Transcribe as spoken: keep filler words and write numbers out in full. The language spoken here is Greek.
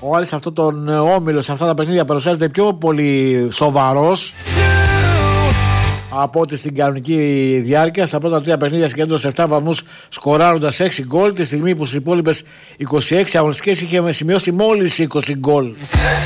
ο Άρης σε αυτό τον όμιλο, σε αυτά τα παιχνίδια παρουσιάζεται πιο πολύ σοβαρός από ό,τι στην κανονική διάρκεια. Στα πρώτα τρία παιχνίδια συγκέντρωσε επτά βαθμούς, σκοράροντας έξι γκολ, τη στιγμή που στις υπόλοιπες είκοσι έξι αγωνιστικές είχε σημειώσει μόλις είκοσι γκολ.